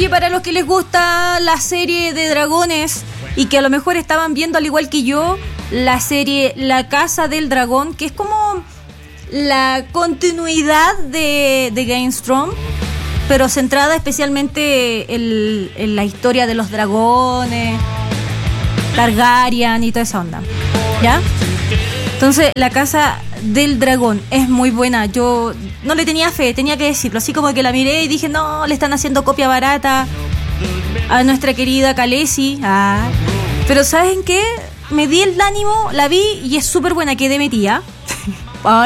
que para los que les gusta la serie de dragones y que a lo mejor estaban viendo al igual que yo la serie La Casa del Dragón, que es como la continuidad de Game of Thrones, pero centrada especialmente en la historia de los dragones, Targaryen y toda esa onda, ¿ya? Entonces, La Casa del Dragón es muy buena. Yo no le tenía fe, tenía que decirlo. Así como que la miré y dije, no, le están haciendo copia barata a nuestra querida Khaleesi. Pero ¿saben qué? Me di el ánimo, la vi y es súper buena, quedé metida.